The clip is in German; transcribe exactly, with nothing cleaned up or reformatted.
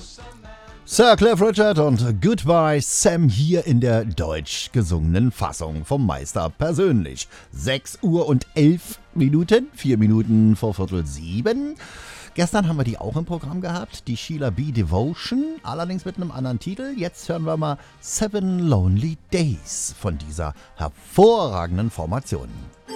Sir Cliff Richard und Goodbye Sam hier in der deutsch gesungenen Fassung vom Meister persönlich. sechs Uhr und elf Minuten, vier Minuten vor Viertel sieben. Gestern haben wir die auch im Programm gehabt, die Sheila B. Devotion, allerdings mit einem anderen Titel. Jetzt hören wir mal Seven Lonely Days von dieser hervorragenden Formation.